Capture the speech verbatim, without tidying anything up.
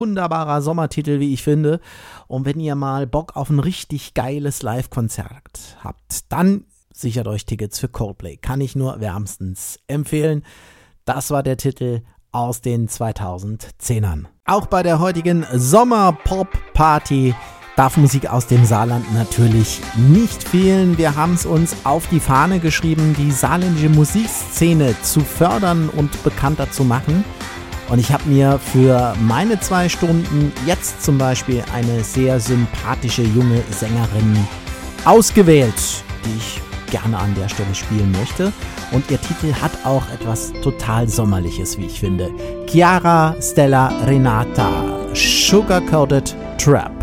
Wunderbarer Sommertitel, wie ich finde. Und wenn ihr mal Bock auf ein richtig geiles Live-Konzert habt, dann sichert euch Tickets für Coldplay. Kann ich nur wärmstens empfehlen. Das war der Titel aus den zweitausendzehnern. Auch bei der heutigen Sommer-Pop-Party darf Musik aus dem Saarland natürlich nicht fehlen. Wir haben es uns auf die Fahne geschrieben, die saarländische Musikszene zu fördern und bekannter zu machen. Und ich habe mir für meine zwei Stunden jetzt zum Beispiel eine sehr sympathische junge Sängerin ausgewählt, die ich gerne an der Stelle spielen möchte. Und ihr Titel hat auch etwas total Sommerliches, wie ich finde. Chiara Stella Renata, Sugar Coated Trap.